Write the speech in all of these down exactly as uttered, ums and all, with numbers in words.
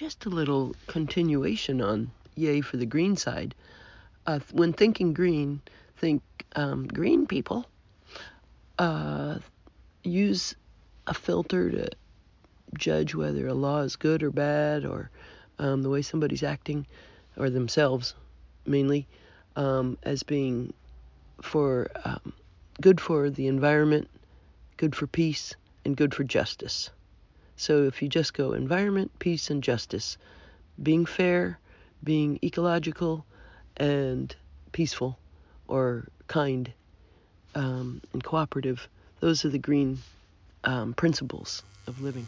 just a little continuation on yay for the green side. Uh, when thinking green, think um, green people. Uh, use a filter to judge whether a law is good or bad, or um, the way somebody's acting, or themselves mainly, um, as being for um, good for the environment, good for peace, and good for justice. So if you just go environment, peace, and justice, being fair, being ecological, and peaceful, or kind, um, and cooperative, those are the green um, principles of living.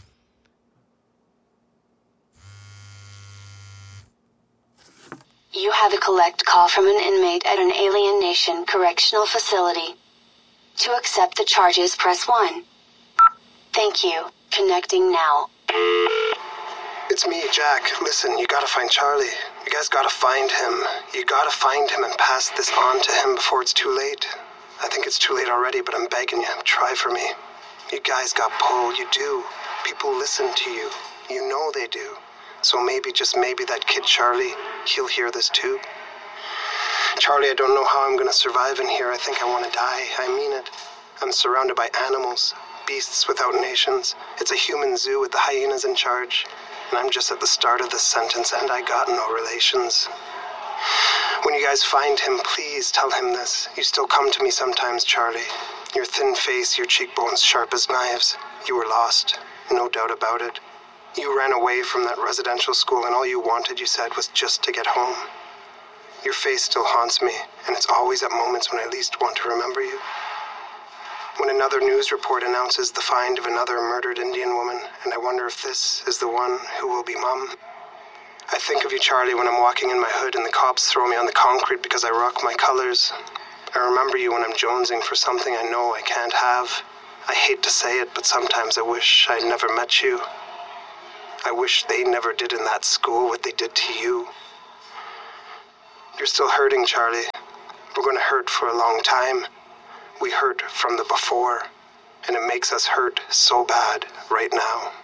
You have a collect call from an inmate at an Alien Nation correctional facility. To accept the charges, press one. Thank you. Connecting now. It's me, Jack. Listen, you gotta find Charlie. You guys gotta find him. You gotta find him and pass this on to him before it's too late. I think it's too late already, but I'm begging you. Try for me. You guys got pull. You do. People listen to you. You know they do. So maybe, just maybe, that kid Charlie, he'll hear this too. Charlie, I don't know how I'm gonna survive in here. I think I wanna die. I mean it. I'm surrounded by animals, beasts without nations. It's a human zoo with the hyenas in charge. And I'm just at the start of this sentence, and I got no relations. When you guys find him, please tell him this. You still come to me sometimes, Charlie. Your thin face, your cheekbones sharp as knives. You were lost, no doubt about it. You ran away from that residential school, and all you wanted, you said, was just to get home. Your face still haunts me, and it's always at moments when I least want to remember you. When another news report announces the find of another murdered Indian woman, and I wonder if this is the one who will be Mum. I think of you, Charlie, when I'm walking in my hood and the cops throw me on the concrete because I rock my colors. I remember you when I'm jonesing for something I know I can't have. I hate to say it, but sometimes I wish I'd never met you. I wish they never did in that school what they did to you. You're still hurting, Charlie. We're going to hurt for a long time. We hurt from the before, and it makes us hurt so bad right now.